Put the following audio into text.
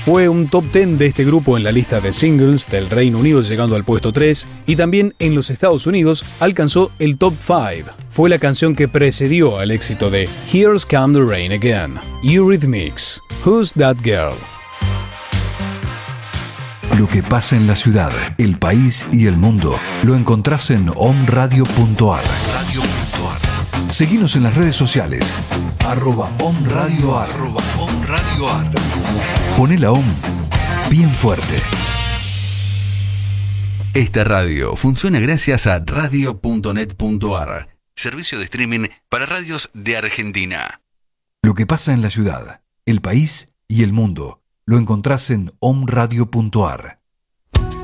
Fue un top 10 de este grupo en la lista de singles del Reino Unido, llegando al puesto 3, y también en los Estados Unidos alcanzó el top 5. Fue la canción que precedió al éxito de Here's Come the Rain Again, Eurythmics, Who's That Girl? Lo que pasa en la ciudad, el país y el mundo lo encontrás en omradio.ar. Seguinos en las redes sociales @omradioar. Poné la OM bien fuerte. Esta radio funciona gracias a radio.net.ar, servicio de streaming para radios de Argentina. Lo que pasa en la ciudad, el país y el mundo lo encontrás en omradio.ar.